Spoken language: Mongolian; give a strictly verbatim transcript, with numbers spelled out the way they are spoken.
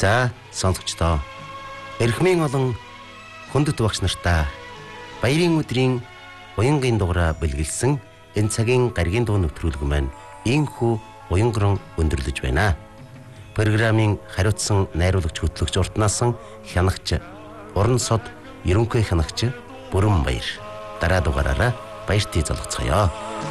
За сонсогчдоо эрхмийн олон хүндэт багш нартаа баярын өдрийн уянгийн дугаараа бэлгэлсэн энэ цагийн гаригийн дуу нэвтрүүлэг маань ийхүү уянган өндөрлөж байна. Программын хариуцсан найруулагч хөтлөгч уртнасан хянагч уран сод ерөнхий хянагч Бүрэн Баяр. Дараа дугаараараа баяртыг залгацгаая.